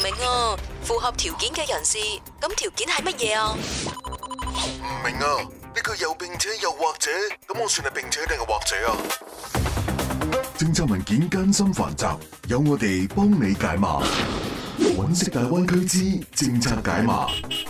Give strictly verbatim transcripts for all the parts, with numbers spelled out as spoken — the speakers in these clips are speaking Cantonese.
明啊，符合條件嘅人士，咁條件係乜嘢啊？ 唔明啊，呢句又並且又或者，咁我算係並且定係或者啊？ 政策文件艱辛繁雜，有我哋幫你解碼。揾食大灣區之政策解碼。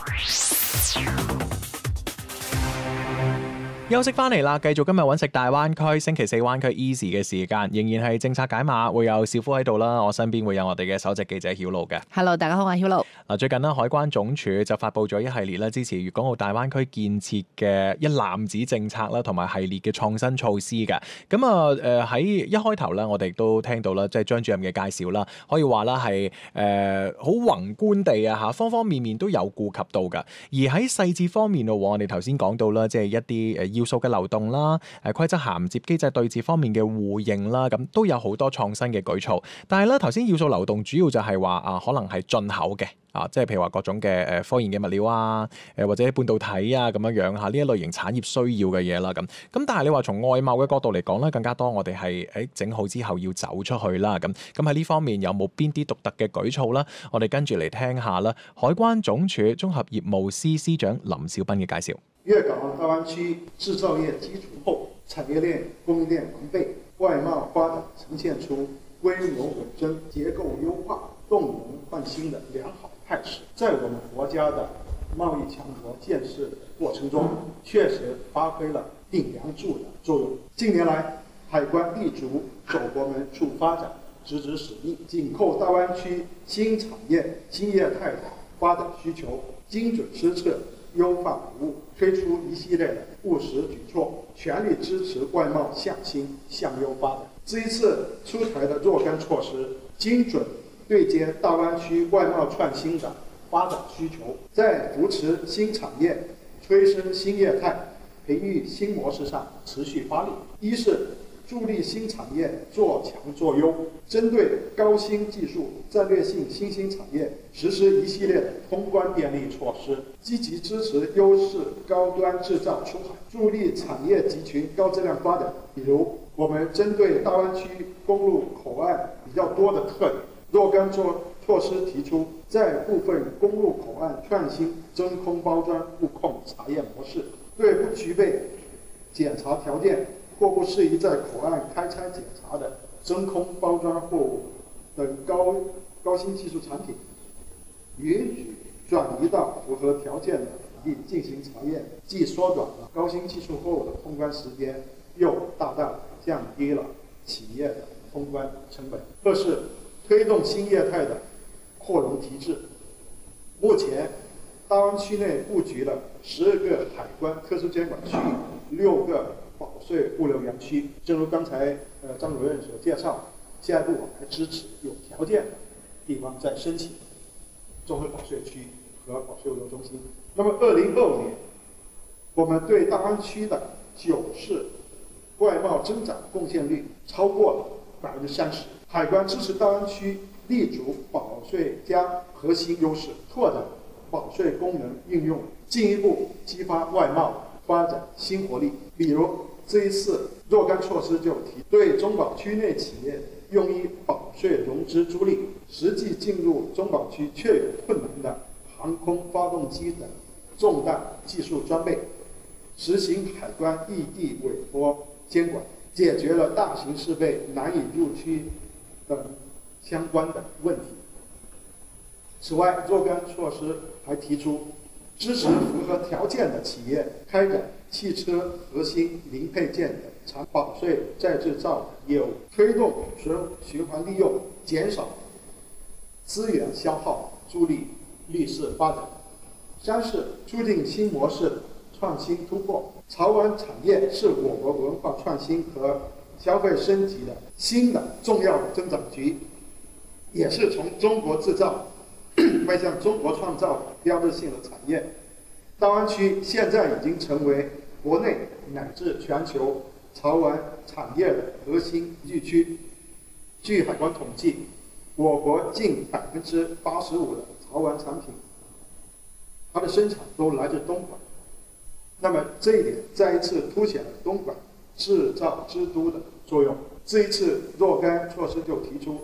休息翻嚟啦，繼續今日揾食大灣區星期四灣區 Easy 嘅時間，仍然係政策解碼，會有小夫喺度啦，我身邊會有我哋嘅首席記者曉露嘅。 Hello， 大家好，我係曉露。 嗱，最近呢，海關總署就發布咗一系列啦，支持粵港澳大灣區建設嘅一攬子政策啦，同埋系列嘅創新措施嘅。咁啊，誒喺一開頭咧，我哋都聽到啦，即係張主任嘅介紹啦，可以話啦係誒好宏觀地啊嚇，方方面面都有顧及到㗎。而喺細節方面咯，我哋頭先講到啦，即係一啲誒要素嘅流動啦，誒規則銜接機制對接方面嘅互認啦，咁都有好多創新嘅舉措。但係咧，頭先要素流動主要就係話啊，可能係進口嘅啊，即係譬如話各種嘅誒科研嘅物料啊，誒或者半導體啊咁樣樣嚇呢一類型產業需要嘅嘢啦咁。咁但係你話從外貿嘅角度嚟講咧，更加多我哋係誒整好之後要走出去啦咁。咁喺呢方面有冇邊啲獨特嘅舉措啦？我哋跟住嚟聽下啦，海關總署綜合業務司司長林小斌嘅介紹。 粵港澳大灣區製造業基礎後，產業鏈供應鏈完備，外貿發展呈現出規模穩增、結構優化、動能換新的良好態勢。在我們國家的貿易強國建設過程中，確實發揮了頂梁柱的作用。近年來，海關立足走國門處發展，直指使命，緊扣大灣區新產業、新業態的發展需求，精準施策，優化服務，推出一系列的務實舉措，全力支持外貿向新向優發展。這一次出台的若干措施，精準對接大灣區外貿創新的發展需求，在扶持新產業、催生新業態、培育新模式上持續發力。一是助力新產業做強做優，針對高新技術、戰略性新興產業實施一系列的通關便利措施，積極支持優勢高端製造出海，助力產業集群高質量發展。比如，我們針對大灣區公路口岸比較多的特點，若干措措施提出，在部分公路口岸創新真空包裝物控查驗模式，對不具備檢查條件或不適宜在口岸開拆檢查的真空包裝貨物等高高新技術產品，允許轉移到符合條件的土地進行查驗，既縮短了高新技術貨物的通關時間，又大大降低了企業的通關成本。二是推動新業態的擴容提質。目前，大灣區內布局了十二個海關特殊監管區域，六個保稅物流園區。正如剛才呃張主任所介紹，下一步我們還支持有條件的地方再申請綜合保稅區和保稅物流中心。那麼二零二五年，我們對大灣區的九市外貿增長貢獻率超過了百分之三十。海關支持大灣區立足保稅加核心優勢，拓展保稅功能應用，進一步激發外貿發展新活力。比如這一次若干措施就提對中保區內企業用於保稅融資租賃，實際進入中保區卻有困難的航空發動機等重大技術裝備，實行海關異地委託監管，解決了大型設備難以入區等相關的問題。此外，若干措施還提出支持符合條件的企業開展汽車核心零配件的產保稅再製造業務，推動循循環利用，減少資源消耗，助力綠色發展。三是促進新模式創新突破。潮玩產業是我國文化創新和消費升級的新的重要增長局，也是從中國製造邁向中國創造標誌性的產業。大灣區現在已經成為國內乃至全球潮玩產業的核心聚區。據海關統計，我國近百分之八十五的潮玩產品，它的生產都來自東莞。那麼這一點再一次凸顯了東莞製造之都的作用。這一次若干措施就提出，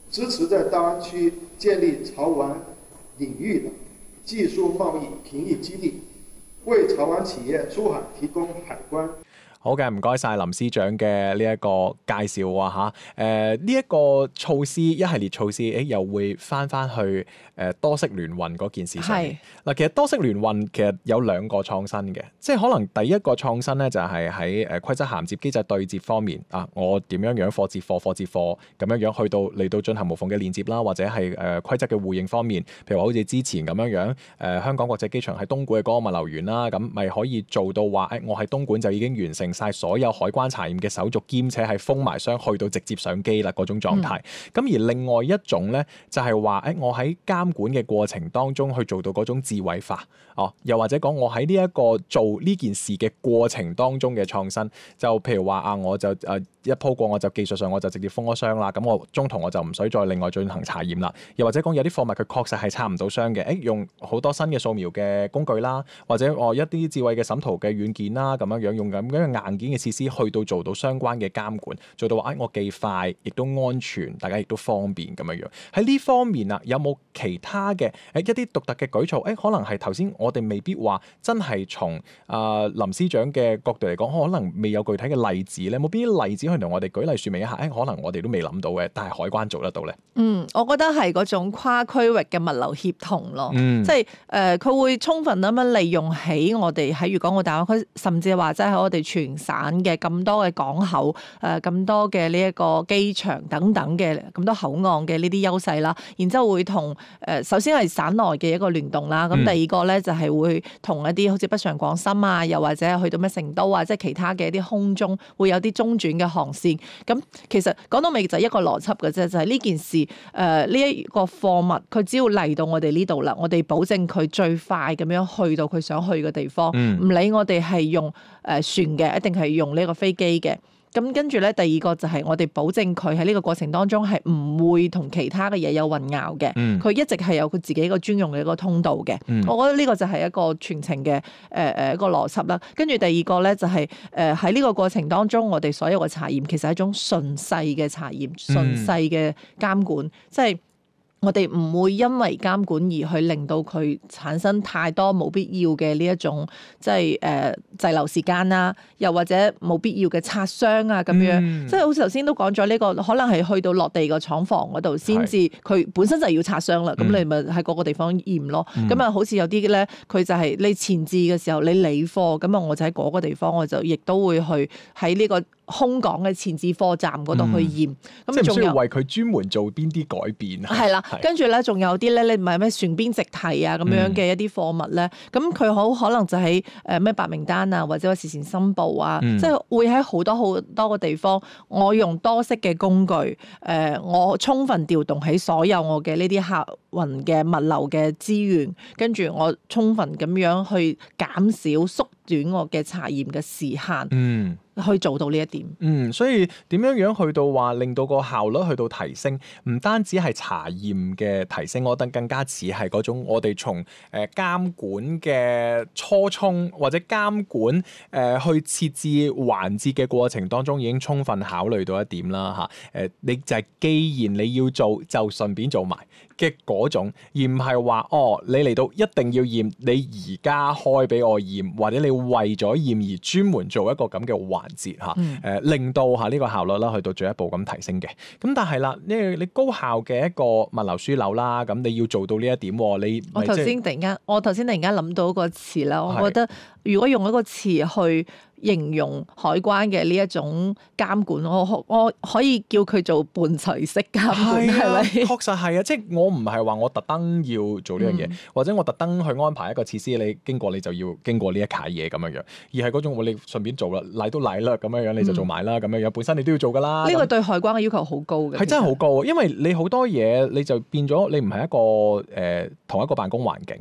支持在大灣區建立潮灣領域的技術貿易平抑基地，為潮灣企業出海提供海關。 好嘅，唔該晒林司長嘅呢一個介紹啊嚇。誒呢一個措施一系列措施，誒又會翻翻去誒、呃、多式聯運嗰件事上面。嗱，其實多式聯運其實有兩個創新嘅，即係可能第一個創新咧就係喺誒規則銜接機制對接方面啊，我點樣樣貨接貨貨接貨咁樣樣去到嚟到進行無縫嘅連接啦，或者係誒、呃、規則嘅互認方面，譬如話好似之前咁樣樣誒、呃、香港國際機場喺東莞嘅嗰個物流園啦，咁咪可以做到話誒、哎、我喺東莞就已經完成晒所有海關查驗嘅手續，兼且係封埋箱去到直接上機啦嗰種狀態。咁、嗯、而另外一種咧，就係話誒，我喺監管嘅過程當中去做到嗰種智慧化，哦，又或者講我喺呢一個做呢件事嘅過程當中嘅創新，就譬如話啊，我就誒、啊、一鋪過我就技術上我就直接封咗箱啦，咁我中途我就唔使再另外進行查驗啦。又或者講有啲貨物佢確實係拆唔到箱嘅，誒用好多新嘅掃描嘅工具啦，或者我、哦、一啲智慧嘅審圖嘅軟件啦，咁樣樣用咁樣嘅硬件嘅設施去到做到相關嘅監管，做到話誒、哎、我既快亦都安全，大家亦都方便咁樣樣。喺呢方面啊，有冇其他嘅誒一啲獨特嘅舉措？誒、哎、可能係頭先我哋未必話真係從啊林司長嘅角度嚟講，可能未有具體嘅例子咧。冇邊啲例子可以同我哋舉例説明一下？誒、哎、可能我哋都未諗到嘅，但係海關做得到咧。 嗯，我覺得係嗰種跨區域嘅物流協同咯，嗯、即係誒佢會充分咁樣利用起我哋喺粵港澳大灣區，甚至話即係喺我哋全省嘅咁多嘅港口，誒、呃、咁多嘅呢一個機場等等嘅咁多口岸嘅呢啲優勢啦，然之後會同誒、呃、首先係省內嘅一個聯動啦，咁、嗯、第二個咧就係、是、會同一啲好似北上廣深啊，又或者去到咩成都啊，即係其他嘅一啲空中會有啲中轉嘅航線。咁其實講到尾就係一個邏輯嘅啫，就係、是、呢件事誒呢一個貨物佢只要嚟到我哋呢度啦，我哋保證佢最快咁樣去到佢想去嘅地方，唔、嗯、理我哋係用誒、呃、船嘅，一定係用呢個飛機嘅。咁跟住咧，第二個就係我哋保證佢喺呢個過程當中係唔會同其他嘅嘢有混淆嘅。佢、嗯、一直係有佢自己一個專用嘅一個通道嘅。嗯、我覺得呢個就係一個全程嘅誒誒一個邏輯啦。跟住第二個咧就係誒喺呢個過程當中，我哋所有嘅查驗其實係一種順勢嘅查驗，順勢嘅監管，即係、嗯。我哋唔會因為監管而去令到佢產生太多冇必要嘅呢一種即係誒滯留時間啦，又或者冇必要嘅拆箱啊咁樣，嗯、即係好似頭先都講咗呢個，可能係去到落地個廠房嗰度先至，佢是本身就係要拆箱啦，咁、嗯、你咪喺嗰個地方驗咯。咁啊、嗯，好似有啲咧，佢就係你前置嘅時候你理貨，咁啊我就喺嗰個地方，我就亦都會去喺呢個空港嘅前置貨站嗰度去驗。咁、嗯、 即係唔需要為佢專門做邊啲改變啊？係啦。 跟住咧，仲有啲咧，你唔係咩船邊直提啊咁樣嘅一啲貨物咧，咁佢好可能就喺誒咩白名單啊，或者事前申報啊，嗯、即係會喺好多好多個地方，我用多式嘅工具，誒、呃，我充分調動起所有我嘅呢啲客運嘅物流嘅資源，跟住我充分咁樣去減少縮短我嘅查驗嘅時限。嗯。可以做到呢一點。 嗯，所以點樣樣去到話令到個效率去到提升，唔單止係查驗嘅提升，我覺得更加似係嗰種我哋從誒監管嘅初衷或者監管誒、呃、去設置環節嘅過程當中已經充分考慮到一點啦嚇。誒、啊，你就係既然你要做，就順便做埋嘅嗰種，而唔係話哦，你嚟到一定要驗，你而家開俾我驗，或者你為咗驗而專門做一個咁嘅環節嚇，誒、嗯呃、令到嚇呢個效率啦去到進一步咁提升嘅。咁但係啦，呢你高效嘅一個物流樞紐啦，咁你要做到呢一點，你我頭先突然間，我頭先突然間諗到一個詞啦，我覺得如果用一個詞去形容海關嘅呢一種監管，我我可以叫佢做伴隨式監管，係咪、啊？ 確實係啊，即係我唔係話我特登要做呢樣嘢，嗯、或者我特登去安排一個設施，你經過你就要經過呢一啀嘢咁樣樣，而係嗰種你順便做啦，嚟都嚟啦咁樣樣，你就做埋啦咁樣樣，本身你都要做噶啦。呢個對海關嘅要求好高嘅，係真係好高，因為你好多嘢你就變咗你唔係一個誒、呃、同一個辦公環境。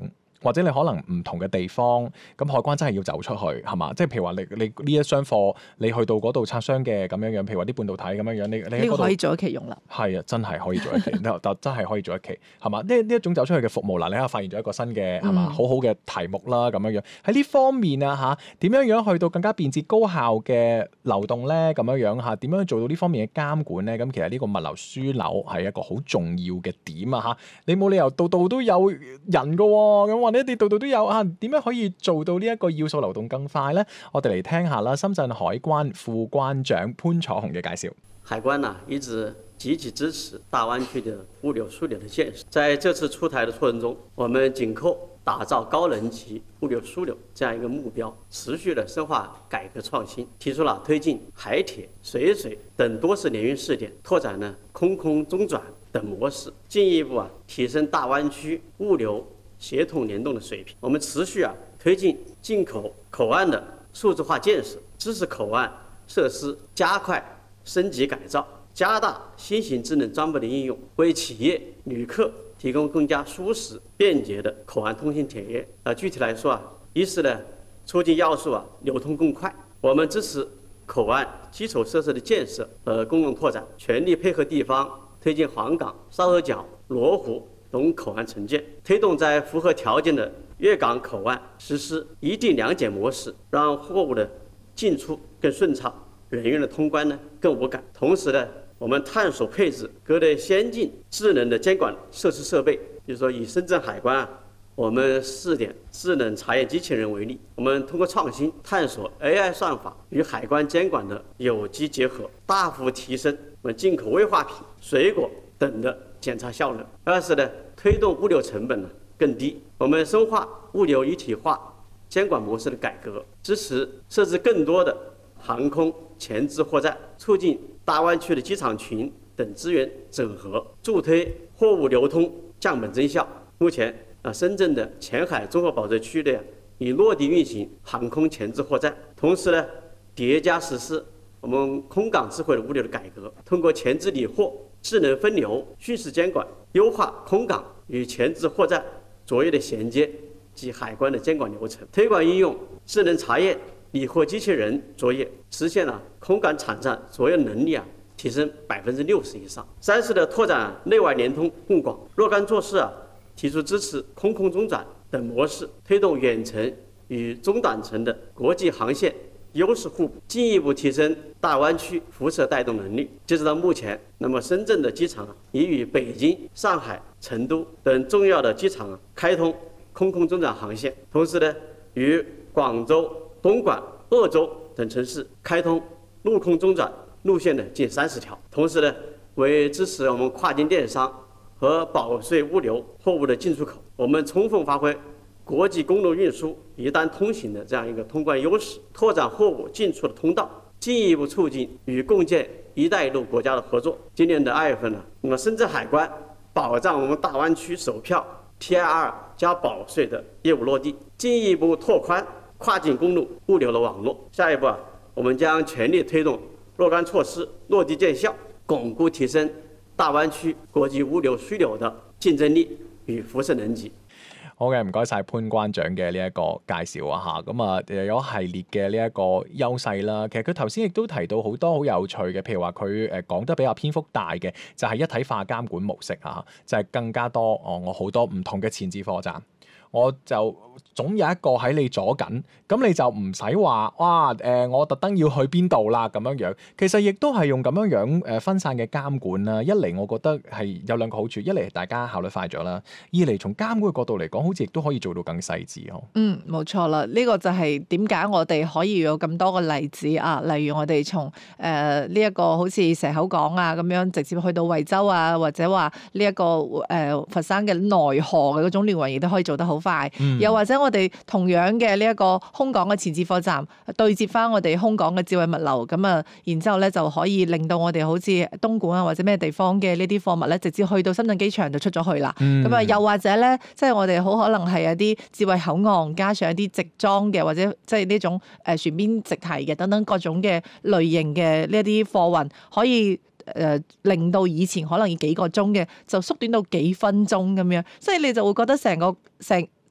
或者你可能唔同嘅地方，咁海關真係要走出去係嘛？即係譬如話你你呢一箱貨你去到嗰度拆箱嘅咁樣樣，譬如話啲半導體咁樣樣，你你呢個可以做一期用啦。 係啊，真係可以做一期，但真係可以做一期係嘛？呢呢一種走出去嘅服務嗱，你睇下發現咗一個新嘅係嘛，好好嘅題目啦咁樣樣。喺呢方面啊嚇，點樣樣去到更加便捷高效嘅流動咧？咁樣樣嚇，點樣做到呢方面嘅監管咧？咁其實呢個物流樞紐係一個好重要嘅點啊嚇。你冇理由度度都有人㗎喎，咁或者你度度都有啊？點樣可以做到呢一個要素流動更快咧？我哋嚟聽下啦，深圳海關副關長潘楚紅嘅介紹。 海關呢一直積極支持大灣區的物流樞紐的建設，在這次出台的過程中，我們緊扣打造高能級物流樞紐這樣一個目標，持續的深化改革創新，提出了推進海鐵、水水等多式聯運試點，拓展呢空空中轉等模式，進一步啊提升大灣區物流協同聯動的水平。我們持續啊推進進口口岸的數字化建設，支持口岸設施加快升級改造，加大新型智能裝備的應用，為企業旅客提供更加舒適便捷的口岸通信體驗。啊，具體來說啊，一是呢促進要素啊流通更快，我們支持口岸基礎設施的建設和功能拓展，全力配合地方推進黃崗、沙頭角、羅湖等口岸承建，推動在符合條件的粵港口岸實施一地兩檢模式，讓貨物的進出更順暢，人員的通關呢更無感。同時呢，我們探索配置各類先進智能的監管設施設備，比如說以深圳海關啊，我們試點智能查驗機器人為例，我們通過創新探索 A I 算法與海關監管的有機結合，大幅提升我們進口危化品、水果等的檢查效能。二是呢，推動物流成本呢更低，我們深化物流一體化監管模式的改革，支持設置更多的航空前置貨站，促進大灣區的機場群等資源整合，助推貨物流通降本增效。目前啊，深圳的前海綜合保稅區內已落地運行航空前置貨站，同時呢，疊加實施我們空港智慧的物流的改革，通過前置理貨、智能分流、迅速監管，優化空港與前置貨站作業的銜接及海關的監管流程，推廣應用智能查驗、理貨機器人作業，實現了空港場站作業能力啊提升百分之六十以上。三是的，拓展內外聯通更廣，若干措施啊提出支持空空中轉等模式，推動遠程與中短程的國際航線優勢互補，進一步提升大灣區輻射帶動能力。截止到目前，那麼深圳的機場啊已與北京、上海、成都等重要的機場啊開通空空中轉航線，同時呢，與廣州、東莞、鄂州等城市開通陸空中轉路線的近三十條。同時呢，為支持我們跨境電商和保稅物流貨物的進出口，我們充分發揮國際公路運輸一單通行的這樣一個通關優勢，拓展貨物進出的通道，進一步促進與共建“一帶一路”國家的合作。今年的二月份呢，那麼深圳海關保障我們大灣區首票 T I R 加保稅的業務落地，進一步拓寬跨境公路物流的網絡。下一步啊，我們將全力推動若干措施落地見效，鞏固提升大灣區國際物流樞紐的競爭力與輻射能級。 好嘅，唔該晒潘關長嘅呢一個介紹啊嚇，咁啊有一系列嘅呢一個優勢啦。其實佢頭先亦都提到好多好有趣嘅，譬如話佢誒講得比較篇幅大嘅，就係一體化監管模式啊，就係更加多哦，我好多唔同嘅前置貨站。我就總有一個喺你左緊，咁你就唔使話哇誒、呃，我特登要去邊度啦咁樣樣。其實亦都係用咁樣樣誒分散嘅監管啦。一嚟我覺得係有兩個好處，一嚟大家效率快咗啦，二嚟從監管嘅角度嚟講，好似亦都可以做到更細緻呵。嗯， 冇錯啦。呢、這個就係點解我哋可以有咁多個例子啊？例如我哋從誒呢一個好似蛇口港啊咁樣，直接去到惠州啊，或者話呢一個誒、呃、佛山嘅內河嘅嗰種聯運，亦都可以做得好快，嗯、又或者我哋同樣嘅呢一個空港嘅前置貨站對接翻我哋空港嘅智慧物流，咁啊，然之後咧就可以令到我哋好似東莞啊或者咩地方嘅呢啲貨物咧，直接去到深圳機場就出咗去啦。咁啊、嗯，又或者咧，即係我哋好可能係一啲智慧口岸加上一啲直裝嘅，或者即係呢種誒船邊直提嘅等等各種嘅類型嘅呢一啲貨運，可以誒、呃、令到以前可能要幾個鐘嘅，就縮短到幾分鐘咁樣，所以你就會覺得成個成。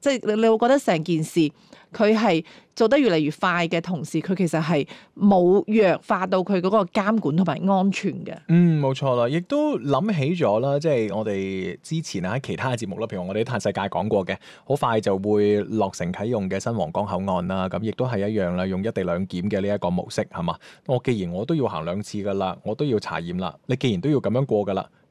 即係你你會覺得成件事佢係做得越嚟越快嘅同時，佢其實係冇弱化到佢嗰個監管同埋安全嘅。 嗯，冇錯啦，亦都諗起咗啦，即係我哋之前喺其他嘅節目啦，譬如我哋嘆世界講過嘅，好快就會落成啟用嘅新皇崗口岸啦，咁亦都係一樣啦，用一地兩檢嘅呢一個模式係嘛？我既然我都要行兩次噶啦，我都要查驗啦，你既然都要咁樣過噶啦，